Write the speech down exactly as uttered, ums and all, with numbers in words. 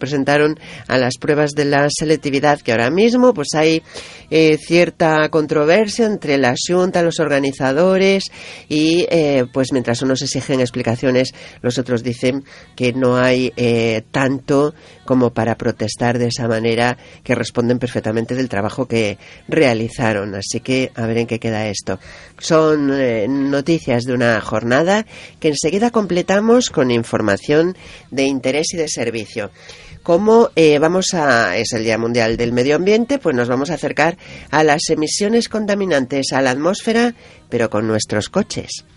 presentaron a las pruebas de la selectividad, que ahora mismo pues hay eh, cierta controversia entre la Xunta, los organizadores y eh, pues mientras unos exigen explicaciones, los otros dicen que no hay eh, tanto como para protestar de esa manera, que responden perfectamente del trabajo que realizaron. Así que a ver en qué queda esto. Son eh, noticias de una jornada que enseguida completamos con información de interés y de servicio. Como eh, vamos a es el Día Mundial del Medio Ambiente, pues nos vamos a acercar a las emisiones contaminantes a la atmósfera, pero con nuestros coches.